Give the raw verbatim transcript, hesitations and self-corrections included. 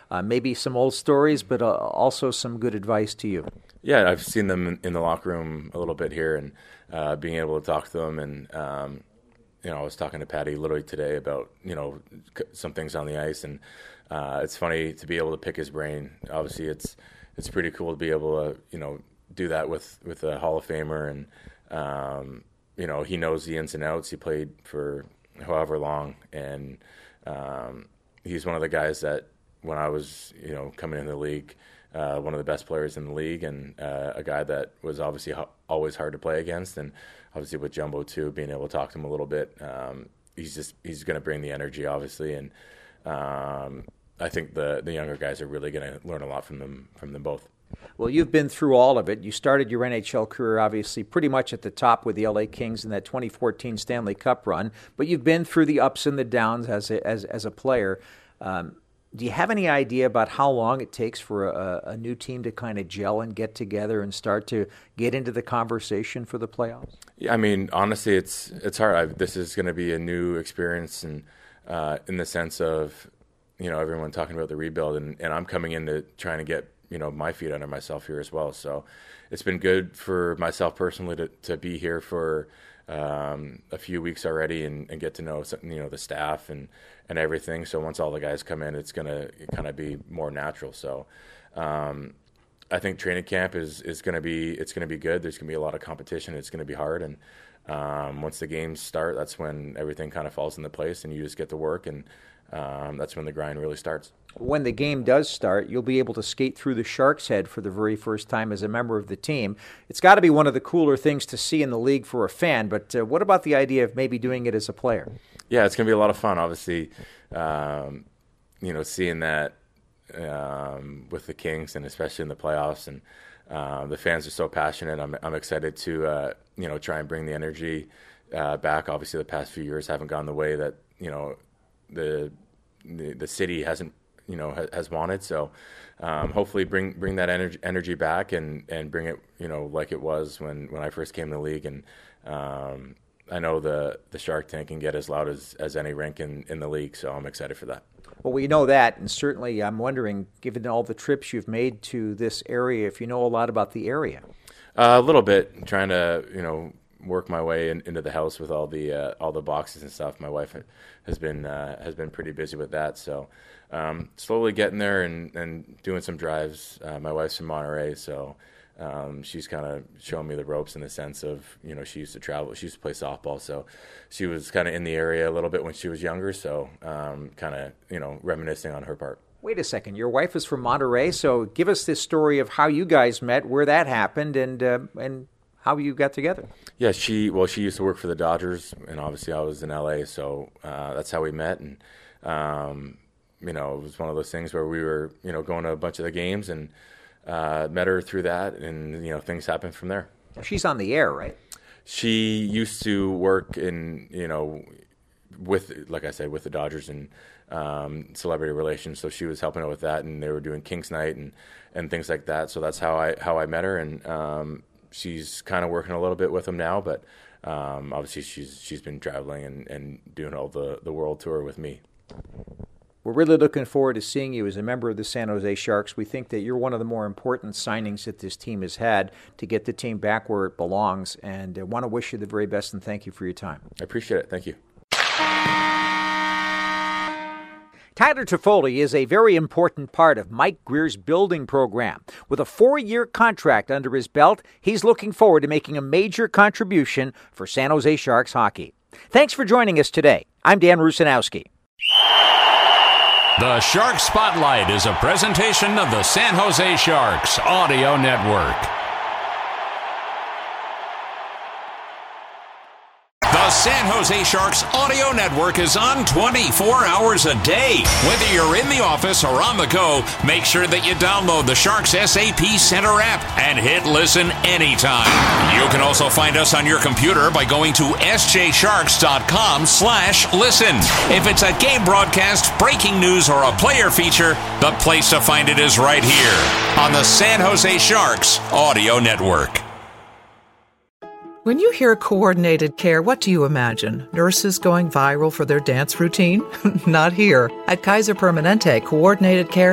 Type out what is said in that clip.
uh, maybe some old stories, but uh, also some good advice to you. Yeah, I've seen them in, in the locker room a little bit here, and uh, being able to talk to them. And um, you know, I was talking to Patty literally today about you know some things on the ice, and uh, it's funny to be able to pick his brain. Obviously, it's it's pretty cool to be able to you know do that with, with a Hall of Famer, and um, you know he knows the ins and outs. He played for however long, and um, he's one of the guys that when I was you know coming in the league, uh, one of the best players in the league, and uh, a guy that was obviously ho- always hard to play against, and obviously with Jumbo too, being able to talk to him a little bit, um, he's just he's going to bring the energy, obviously, and um, I think the the younger guys are really going to learn a lot from them from them both. Well, you've been through all of it. You started your N H L career, obviously, pretty much at the top with the L A Kings in that twenty fourteen Stanley Cup run, but you've been through the ups and the downs as a, as, as a player. Um, do you have any idea about how long it takes for a, a new team to kind of gel and get together and start to get into the conversation for the playoffs? Yeah, I mean, honestly, it's it's hard. I've, this is going to be a new experience, and uh, in the sense of, you know, everyone talking about the rebuild, and, and I'm coming into trying to get you know my feet under myself here as well. So it's been good for myself personally to, to be here for um, a few weeks already and, and get to know you know the staff and, and everything. So once all the guys come in, it's gonna kind of be more natural. So um, I think training camp is, is gonna be it's gonna be good. There's gonna be a lot of competition. It's gonna be hard, and um, once the games start, that's when everything kind of falls into place, and you just get to work, and um, that's when the grind really starts. When the game does start, you'll be able to skate through the Sharks' head for the very first time as a member of the team. It's got to be one of the cooler things to see in the league for a fan, but uh, what about the idea of maybe doing it as a player? Yeah, it's going to be a lot of fun, obviously, um, you know, seeing that um, with the Kings and especially in the playoffs, and uh, the fans are so passionate. I'm, I'm excited to, uh, you know, try and bring the energy uh, back. Obviously, the past few years haven't gone the way that, you know, the the, the city hasn't you know ha, has wanted, so um, hopefully bring bring that energy energy back and, and bring it you know like it was when, when I first came to the league. And um, I know the the Shark Tank can get as loud as, as any rink in, in the league, so I'm excited for that. Well, we know that, and certainly I'm wondering, given all the trips you've made to this area, if you know a lot about the area. Uh, a little bit, trying to you know work my way in, into the house with all the uh, all the boxes and stuff. My wife has been uh, has been pretty busy with that, so um, slowly getting there and, and doing some drives. Uh, my wife's from Monterey, so um, she's kind of showing me the ropes in the sense of you know she used to travel, she used to play softball, so she was kind of in the area a little bit when she was younger. So um, kind of you know reminiscing on her part. Wait a second, your wife is from Monterey, so give us this story of how you guys met, where that happened, and uh, and. how you got together. Yeah, she well, she used to work for the Dodgers, and obviously I was in L A, so uh, that's how we met. And um, you know, it was one of those things where we were, you know, going to a bunch of the games, and uh, met her through that, and you know, things happened from there. She's on the air, right? She used to work in, you know, with, like I said, with the Dodgers and um, celebrity relations. So she was helping out with that, and they were doing Kings Night and, and things like that. So that's how I how I met her, and um, she's kind of working a little bit with them now, but um, obviously she's she's been traveling and, and doing all the, the world tour with me. We're really looking forward to seeing you as a member of the San Jose Sharks. We think that you're one of the more important signings that this team has had to get the team back where it belongs, and I want to wish you the very best and thank you for your time. I appreciate it. Thank you. Tyler Toffoli is a very important part of Mike Greer's building program. With a four-year contract under his belt, he's looking forward to making a major contribution for San Jose Sharks hockey. Thanks for joining us today. I'm Dan Rusanowski. The Shark Spotlight is a presentation of the San Jose Sharks Audio Network. The San Jose Sharks Audio Network is on twenty-four hours a day. Whether you're in the office or on the go, make sure that you download the Sharks S A P Center app and hit listen anytime. You can also find us on your computer by going to sjsharks.com slash listen. If it's a game broadcast, breaking news, or a player feature, the place to find it is right here on the San Jose Sharks Audio Network. When you hear coordinated care, what do you imagine? Nurses going viral for their dance routine? Not here. At Kaiser Permanente, coordinated care